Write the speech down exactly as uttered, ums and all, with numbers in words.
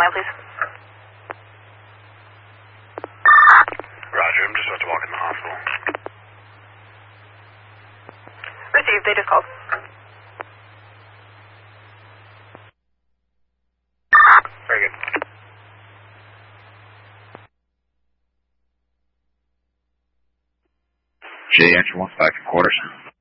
line, please. Roger, I'm just about to walk in the hospital. Received, they just called. Very good. J, entry one, back to quarters.